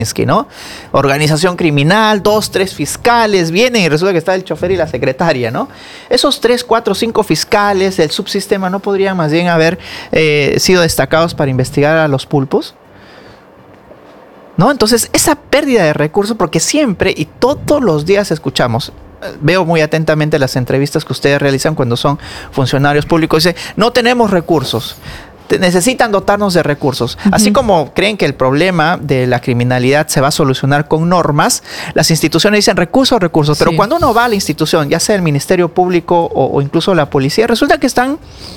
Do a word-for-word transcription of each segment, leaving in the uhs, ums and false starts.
¿no? Organización criminal, dos, tres fiscales, vienen y resulta que está el chofer y la secretaria, ¿no? Esos tres, cuatro, cinco fiscales del subsistema no podrían más bien haber eh, sido destacados para investigar a los pulpos, ¿no? Entonces, esa pérdida de recursos, porque siempre y todos los días escuchamos, veo muy atentamente las entrevistas que ustedes realizan cuando son funcionarios públicos, dice, no tenemos recursos. Necesitan dotarnos de recursos. Uh-huh. Así como creen que el problema de la criminalidad se va a solucionar con normas, las instituciones dicen recursos, recursos. Sí. Pero cuando uno va a la institución, ya sea el Ministerio Público o, o incluso la policía, resulta que están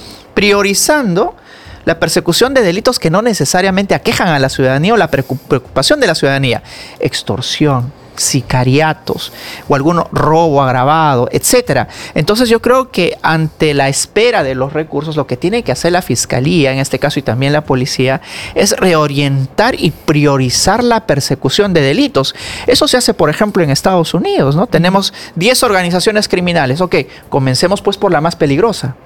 priorizando la persecución de delitos que no necesariamente aquejan a la ciudadanía o la preocupación de la ciudadanía. Extorsión, sicariatos o algún robo agravado, etcétera. Entonces yo creo que ante la espera de los recursos, lo que tiene que hacer la Fiscalía, en este caso y también la policía, es reorientar y priorizar la persecución de delitos. Eso se hace, por ejemplo, en Estados Unidos, ¿no? Tenemos diez organizaciones criminales. Ok, comencemos pues por la más peligrosa.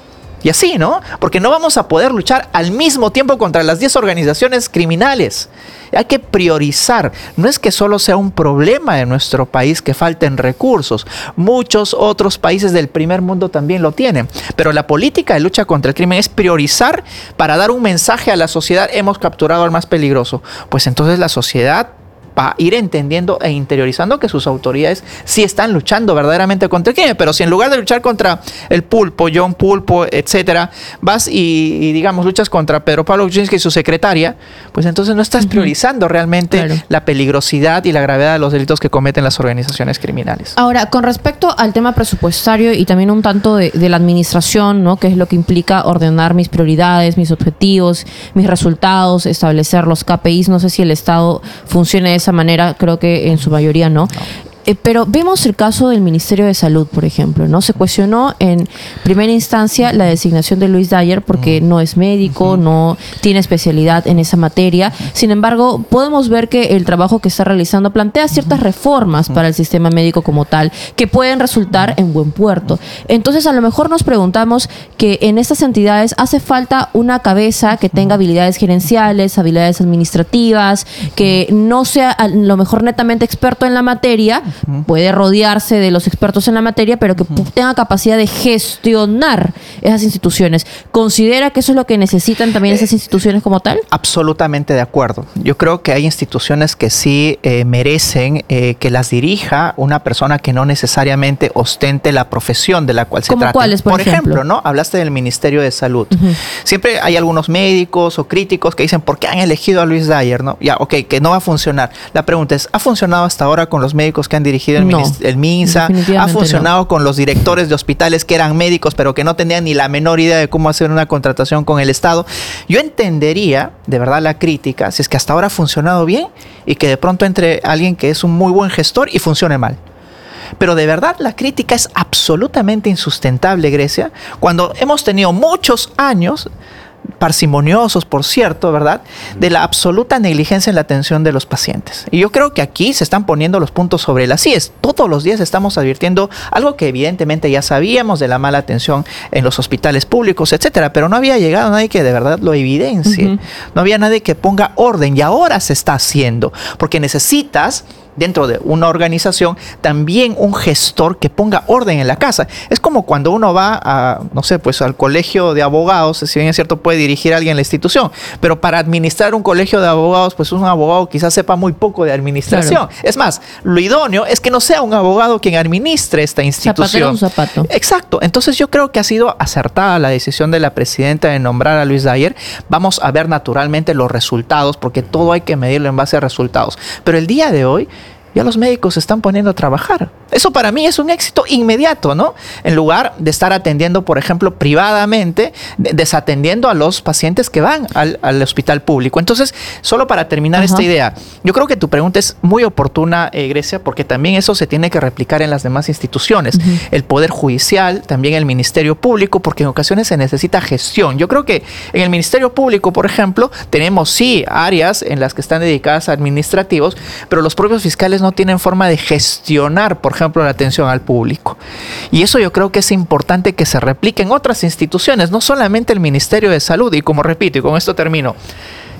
Y así, ¿no? Porque no vamos a poder luchar al mismo tiempo contra las diez organizaciones criminales. Hay que priorizar. No es que solo sea un problema de nuestro país que falten recursos. Muchos otros países del primer mundo también lo tienen. Pero la política de lucha contra el crimen es priorizar para dar un mensaje a la sociedad. Hemos capturado al más peligroso. Pues entonces la sociedad va a ir entendiendo e interiorizando que sus autoridades sí están luchando verdaderamente contra el crimen. Pero si en lugar de luchar contra el pulpo, John Pulpo, etcétera, vas y, y digamos luchas contra Pedro Pablo Kuczynski y su secretaria, pues entonces no estás uh-huh. priorizando realmente claro. la peligrosidad y la gravedad de los delitos que cometen las organizaciones criminales. Ahora, con respecto al tema presupuestario y también un tanto de, de la administración, ¿no? Que es lo que implica ordenar mis prioridades, mis objetivos, mis resultados, establecer los K P Is, no sé si el Estado funciona de esa manera, creo que en su mayoría no. no. Eh, pero vemos el caso del Ministerio de Salud, por ejemplo, ¿no? Se cuestionó en primera instancia la designación de Luis Dyer porque no es médico, no tiene especialidad en esa materia. Sin embargo, podemos ver que el trabajo que está realizando plantea ciertas reformas para el sistema médico como tal, que pueden resultar en buen puerto. Entonces, a lo mejor nos preguntamos que en estas entidades hace falta una cabeza que tenga habilidades gerenciales, habilidades administrativas, que no sea a lo mejor netamente experto en la materia, puede rodearse de los expertos en la materia, pero que uh-huh. tenga capacidad de gestionar esas instituciones. ¿Considera que eso es lo que necesitan también esas instituciones como tal? Absolutamente de acuerdo. Yo creo que hay instituciones que sí eh, merecen eh, que las dirija una persona que no necesariamente ostente la profesión de la cual se ¿Cómo trata. ¿Cuáles, por, por ejemplo? ejemplo, ¿no? Hablaste del Ministerio de Salud. Uh-huh. Siempre hay algunos médicos o críticos que dicen, ¿por qué han elegido a Luis Dyer? ¿No? Ya, ok, que no va a funcionar. La pregunta es, ¿ha funcionado hasta ahora con los médicos que han dirigido el, no, el MINSA? ¿Ha funcionado no. con los directores de hospitales que eran médicos pero que no tenían ni la menor idea de cómo hacer una contratación con el Estado? Yo entendería de verdad la crítica si es que hasta ahora ha funcionado bien y que de pronto entre alguien que es un muy buen gestor y funcione mal. Pero de verdad la crítica es absolutamente insustentable, Grecia, cuando hemos tenido muchos años parsimoniosos, por cierto, ¿verdad?, de la absoluta negligencia en la atención de los pacientes. Y yo creo que aquí se están poniendo los puntos sobre las íes. Todos los días estamos advirtiendo algo que evidentemente ya sabíamos de la mala atención en los hospitales públicos, etcétera, pero no había llegado nadie que de verdad lo evidencie. Uh-huh. No había nadie que ponga orden y ahora se está haciendo, porque necesitas dentro de una organización también un gestor que ponga orden en la casa. Es como cuando uno va a, no sé, pues al colegio de abogados, si bien es cierto puede dirigir a alguien la institución, pero para administrar un colegio de abogados, pues un abogado quizás sepa muy poco de administración. Claro. Es más, lo idóneo es que no sea un abogado quien administre esta institución. Zapatero un zapato. Exacto. Entonces yo creo que ha sido acertada la decisión de la presidenta de nombrar a Luis Dyer. Vamos a ver naturalmente los resultados, porque todo hay que medirlo en base a resultados. Pero el día de hoy ya los médicos se están poniendo a trabajar. Eso para mí es un éxito inmediato, ¿no? En lugar de estar atendiendo, por ejemplo, privadamente, desatendiendo a los pacientes que van al, al hospital público. Entonces, solo para terminar Ajá. esta idea, yo creo que tu pregunta es muy oportuna, eh, Grecia, porque también eso se tiene que replicar en las demás instituciones. Uh-huh. El Poder Judicial, también el Ministerio Público, porque en ocasiones se necesita gestión. Yo creo que en el Ministerio Público, por ejemplo, tenemos sí áreas en las que están dedicadas a administrativos, pero los propios fiscales no tienen forma de gestionar, por ejemplo, la atención al público. Y eso yo creo que es importante que se replique en otras instituciones, no solamente el Ministerio de Salud. Y como repito, y con esto termino,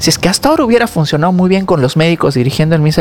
Si es que hasta ahora hubiera funcionado muy bien con los médicos dirigiendo el